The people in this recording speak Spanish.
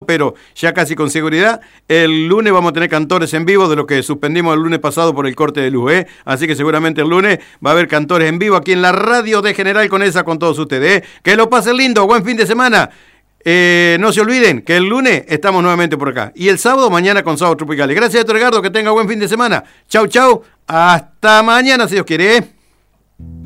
pero ya casi con seguridad, el lunes vamos a tener cantores en vivo de lo que suspendimos el lunes pasado por el corte de luz, así que seguramente el lunes va a haber cantores en vivo aquí en la radio de General Conesa con todos ustedes, Que lo pasen lindo, buen fin de semana. No se olviden que el lunes estamos nuevamente por acá. Y el sábado, mañana con Sábados Tropicales. Gracias, Héctor Edgardo, que tenga buen fin de semana. Chau, chau. Hasta mañana, si Dios quiere.